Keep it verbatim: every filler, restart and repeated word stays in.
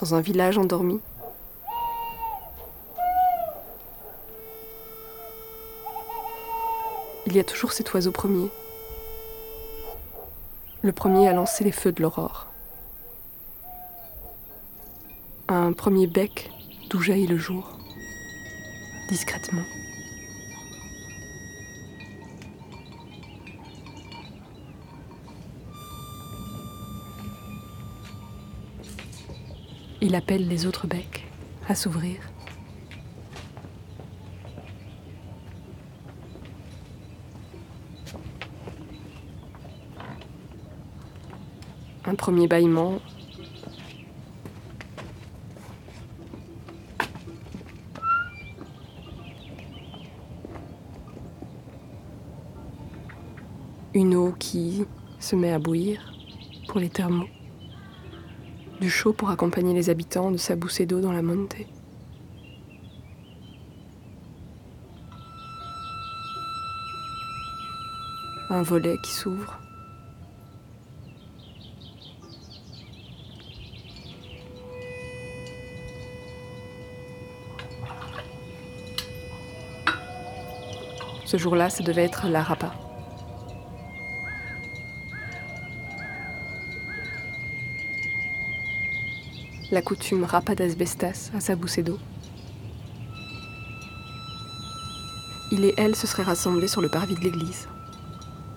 dans un village endormi. Il y a toujours cet oiseau premier, le premier à lancer les feux de l'aurore. Un premier bec d'où jaillit le jour, discrètement. Il appelle les autres becs à s'ouvrir. Un premier bâillement. Une eau qui se met à bouillir pour les thermos. Du chaud pour accompagner les habitants de sa boussée d'eau dans la montée. Un volet qui s'ouvre. Ce jour-là, ça devait être la rapa. La coutume rapa d'Asbestas à sa boussée d'eau. Il et elle se seraient rassemblés sur le parvis de l'église.